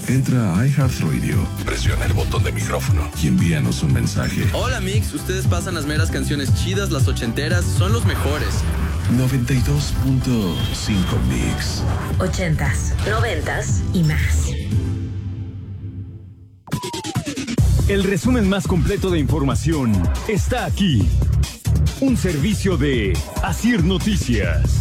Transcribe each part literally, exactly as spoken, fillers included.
Entra a iHeartRadio, presiona el botón de micrófono y envíanos un mensaje. Hola Mix, ustedes pasan las meras canciones chidas, las ochenteras, son los mejores. noventa y dos punto cinco Mix. Ochentas, noventas y más. El resumen más completo de información está aquí. Un servicio de Asir Noticias.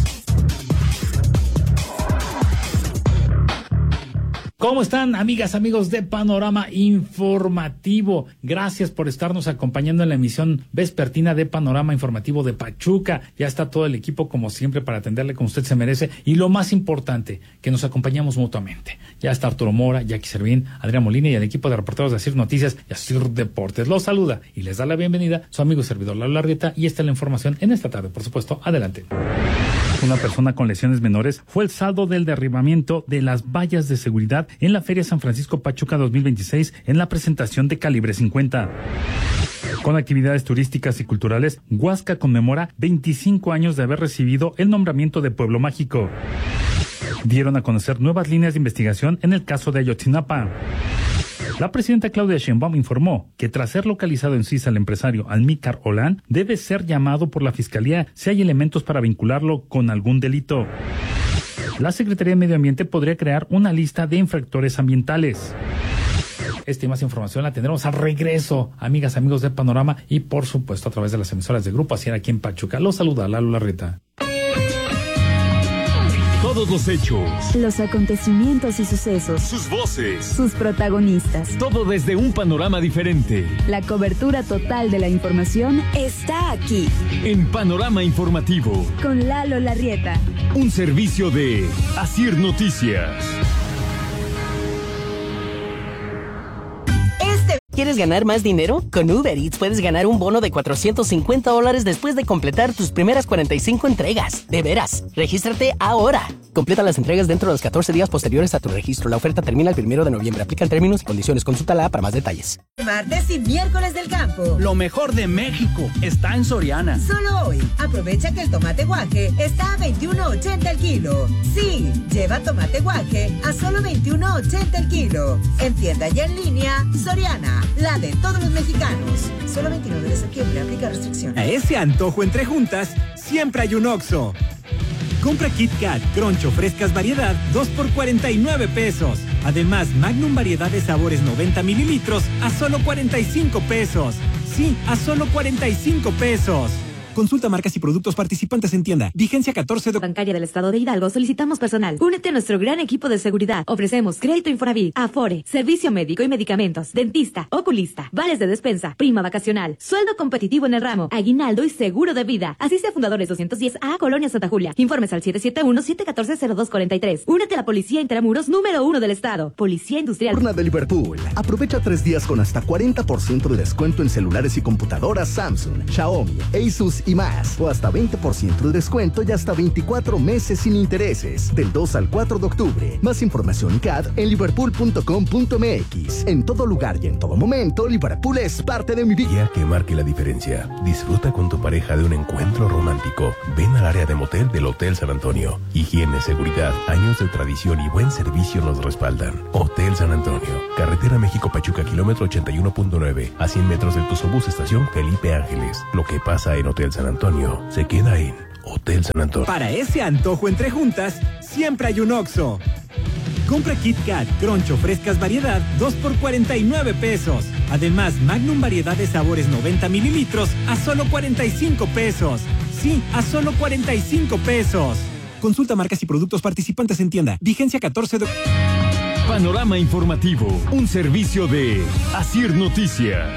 ¿Cómo están, amigas, amigos de Panorama Informativo? Gracias por estarnos acompañando en la emisión vespertina de Panorama Informativo de Pachuca. Ya está todo el equipo, como siempre, para atenderle como usted se merece. Y lo más importante, que nos acompañamos mutuamente. Ya está Arturo Mora, Jackie Servín, Adrián Molina y el equipo de reporteros de Asir Noticias y Asir Deportes. Los saluda y les da la bienvenida su amigo y servidor Lalo Larrieta. Y esta es la información en esta tarde, por supuesto. Adelante. Una persona con lesiones menores fue el saldo del derribamiento de las vallas de seguridad en la Feria San Francisco Pachuca dos mil veintiséis en la presentación de Calibre cincuenta. Con actividades turísticas y culturales, Huasca conmemora veinticinco años de haber recibido el nombramiento de Pueblo Mágico. Dieron a conocer nuevas líneas de investigación en el caso de Ayotzinapa. La presidenta Claudia Sheinbaum informó que tras ser localizado en Suiza el empresario Almícar Olán, debe ser llamado por la Fiscalía si hay elementos para vincularlo con algún delito. La Secretaría de Medio Ambiente podría crear una lista de infractores ambientales. Esta y más información la tendremos al regreso, amigas, amigos de Panorama, y por supuesto a través de las emisoras de Grupo Asir aquí en Pachuca. Los saluda Lalo Larrieta. Todos los hechos, los acontecimientos y sucesos, sus voces, sus protagonistas, todo desde un panorama diferente. La cobertura total de la información está aquí, en Panorama Informativo, con Lalo Larrieta. Un servicio de Asir Noticias. ¿Quieres ganar más dinero? Con Uber Eats puedes ganar un bono de cuatrocientos cincuenta dólares después de completar tus primeras cuarenta y cinco entregas. De veras, regístrate ahora. Completa las entregas dentro de los catorce días posteriores a tu registro. La oferta termina el primero de noviembre. Aplican términos y condiciones. Consúltala para más detalles. Martes y miércoles del campo. Lo mejor de México está en Soriana. Solo hoy, aprovecha que el tomate guaje está a veintiuno ochenta el kilo. Sí, lleva tomate guaje a solo veintiuno ochenta el kilo. En tienda y en línea, Soriana. La de todos los mexicanos. Solo veintinueve de septiembre, aplica restricciones. A ese antojo entre juntas, siempre hay un Oxxo. Compra Kit Kat, Crunch o frescas variedad, dos por cuarenta y nueve pesos. Además, Magnum variedad de sabores noventa mililitros a solo cuarenta y cinco pesos. Sí, a solo cuarenta y cinco pesos. Consulta marcas y productos participantes en tienda. Vigencia catorce de... Bancaria del Estado de Hidalgo. Solicitamos personal. Únete a nuestro gran equipo de seguridad. Ofrecemos crédito Infonavit, Afore, servicio médico y medicamentos, dentista, oculista, vales de despensa, prima vacacional, sueldo competitivo en el ramo, aguinaldo y seguro de vida. Asiste a Fundadores doscientos diez A, Colonia Santa Julia. Informes al siete siete uno, siete uno cuatro, cero dos cuatro tres. Únete a la Policía Intramuros número uno del Estado. Policía Industrial. Jornada de Liverpool. Aprovecha tres días con hasta cuarenta por ciento de descuento en celulares y computadoras Samsung, Xiaomi, Asus y más. O hasta veinte por ciento de descuento y hasta veinticuatro meses sin intereses. Del dos al cuatro de octubre. Más información C A D en liverpool punto com punto m x. En todo lugar y en todo momento, Liverpool es parte de mi vida. Día que marque la diferencia. Disfruta con tu pareja de un encuentro romántico. Ven al área de motel del Hotel San Antonio. Higiene, seguridad, años de tradición y buen servicio nos respaldan. Hotel San Antonio. Carretera México-Pachuca, kilómetro ochenta y uno punto nueve. A cien metros del Tuzobús, estación Felipe Ángeles. Lo que pasa en Hotel San Antonio se queda en Hotel San Antonio. Para ese antojo entre juntas, siempre hay un Oxxo. Compra Kit Kat, Crunch o frescas variedad, dos por cuarenta y nueve pesos. Además, Magnum variedad de sabores noventa mililitros a solo cuarenta y cinco pesos. Sí, a solo cuarenta y cinco pesos. Consulta marcas y productos participantes en tienda. Vigencia catorce de... Panorama Informativo, un servicio de Asir Noticias.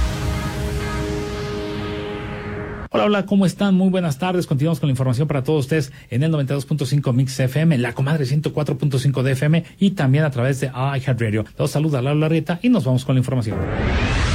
Hola, hola, ¿cómo están? Muy buenas tardes. Continuamos con la información para todos ustedes en el noventa y dos punto cinco Mix F M, La Comadre ciento cuatro punto cinco de F M y también a través de iHeartRadio. Los saluda Lalo Larrieta y nos vamos con la información.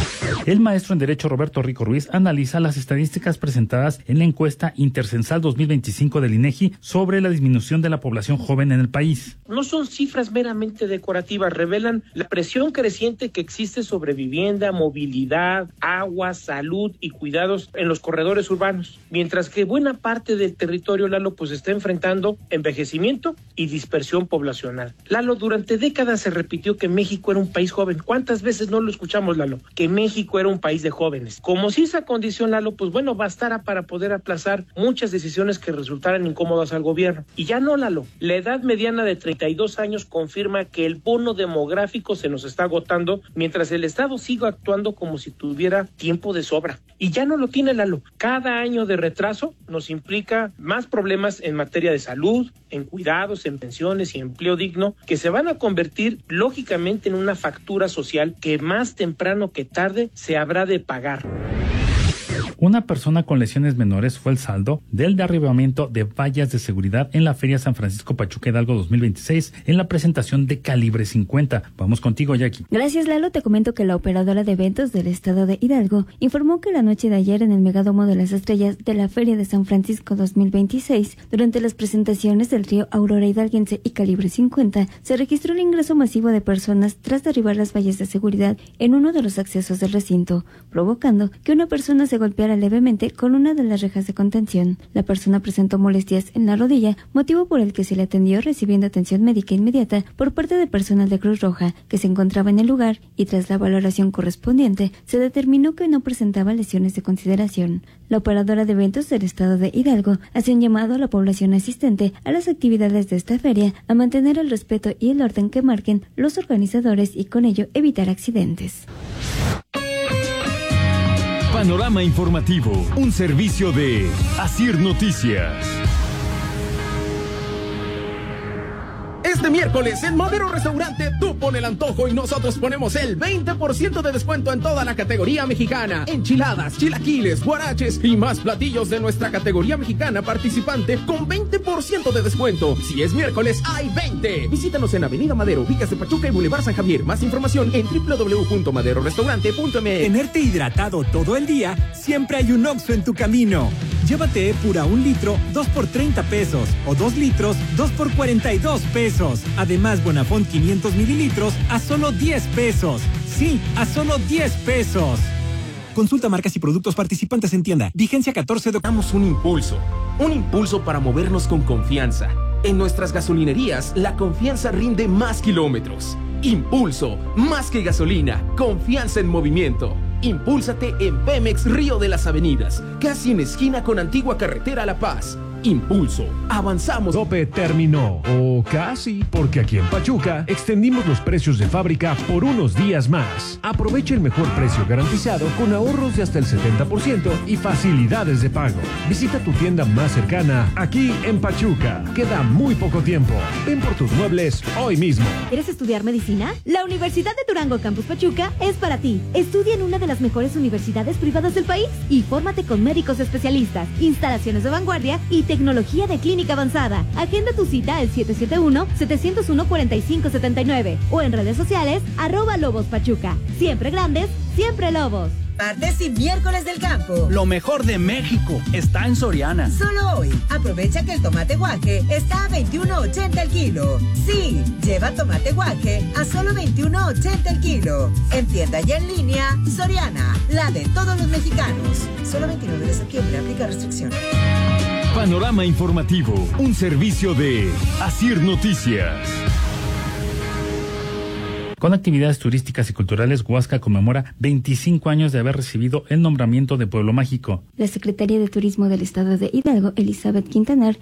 El maestro en Derecho Roberto Rico Ruiz analiza las estadísticas presentadas en la encuesta Intercensal dos mil veinticinco del INEGI sobre la disminución de la población joven en el país. No son cifras meramente decorativas, revelan la presión creciente que existe sobre vivienda, movilidad, agua, salud y cuidados en los corredores urbanos, mientras que buena parte del territorio, Lalo, pues está enfrentando envejecimiento y dispersión poblacional. Lalo, durante décadas se repitió que México era un país joven. ¿Cuántas veces no lo escuchamos, Lalo? Que México era un país de jóvenes. Como si esa condición, Lalo, pues bueno, bastara para poder aplazar muchas decisiones que resultaran incómodas al gobierno. Y ya no, Lalo. La edad mediana de treinta y dos años confirma que el bono demográfico se nos está agotando, mientras el Estado sigue actuando como si tuviera tiempo de sobra. Y ya no lo tiene, Lalo. Cada año de retraso nos implica más problemas en materia de salud, en cuidados, en pensiones y empleo digno, que se van a convertir lógicamente en una factura social que más temprano que tarde se habrá de pagar. Una persona con lesiones menores fue el saldo del derribamiento de vallas de seguridad en la Feria San Francisco Pachuca Hidalgo dos mil veintiséis en la presentación de Calibre cincuenta. Vamos contigo, Jackie. Gracias, Lalo. Te comento que la operadora de eventos del estado de Hidalgo informó que la noche de ayer en el Megadomo de las Estrellas de la Feria de San Francisco dos mil veintiséis, durante las presentaciones del trío Aurora Hidalguense y Calibre cincuenta, se registró el ingreso masivo de personas tras derribar las vallas de seguridad en uno de los accesos del recinto, provocando que una persona se golpeara levemente con una de las rejas de contención. La persona presentó molestias en la rodilla, motivo por el que se le atendió recibiendo atención médica inmediata por parte de personal de Cruz Roja que se encontraba en el lugar, y tras la valoración correspondiente se determinó que no presentaba lesiones de consideración. La operadora de eventos del estado de Hidalgo hace un llamado a la población asistente a las actividades de esta feria a mantener el respeto y el orden que marquen los organizadores y con ello evitar accidentes. Panorama Informativo, un servicio de Asir Noticias. Este miércoles en Madero Restaurante tú pon el antojo y nosotros ponemos el veinte por ciento de descuento en toda la categoría mexicana. Enchiladas, chilaquiles, guaraches y más platillos de nuestra categoría mexicana participante con veinte por ciento de descuento. Si es miércoles, hay veinte. Visítanos en Avenida Madero, Vicas de Pachuca y Boulevard San Javier. Más información en doble u doble u doble u punto madero restaurante punto m x. Tenerte hidratado todo el día, siempre hay un Oxxo en tu camino. Llévate Epura un litro, dos por treinta pesos. O dos litros, dos por cuarenta y dos pesos. Además, Bonafont quinientos mililitros a solo diez pesos. Sí, a solo diez pesos. Consulta marcas y productos participantes en tienda. Vigencia catorce de... Damos un impulso. Un impulso para movernos con confianza. En nuestras gasolinerías, la confianza rinde más kilómetros. Impulso, más que gasolina, confianza en movimiento. Impúlsate en Pemex Río de las Avenidas, casi en esquina con Antigua Carretera La Paz. Impulso, avanzamos. Tope terminó, o casi, porque aquí en Pachuca extendimos los precios de fábrica por unos días más. Aprovecha el mejor precio garantizado con ahorros de hasta el setenta por ciento y facilidades de pago. Visita tu tienda más cercana aquí en Pachuca. Queda muy poco tiempo. Ven por tus muebles hoy mismo. ¿Quieres estudiar medicina? La Universidad de Durango Campus Pachuca es para ti. Estudia en una de las mejores universidades privadas del país y fórmate con médicos especialistas, instalaciones de vanguardia y tecnología de clínica avanzada. Agenda tu cita al siete siete uno, siete cero uno, cuatro cinco siete nueve o en redes sociales arroba Lobos Pachuca. Siempre grandes, siempre Lobos. Martes y miércoles del campo. Lo mejor de México está en Soriana. Solo hoy, aprovecha que el tomate guaje está a veintiuno ochenta el kilo. Sí, lleva tomate guaje a solo veintiuno ochenta el kilo. En tienda y en línea, Soriana, la de todos los mexicanos. Solo veintinueve de septiembre, aplica restricción. Panorama Informativo, un servicio de Asir Noticias. Con actividades turísticas y culturales, Huasca conmemora veinticinco años de haber recibido el nombramiento de Pueblo Mágico. La Secretaría de Turismo del Estado de Hidalgo, Elizabeth Quintanar,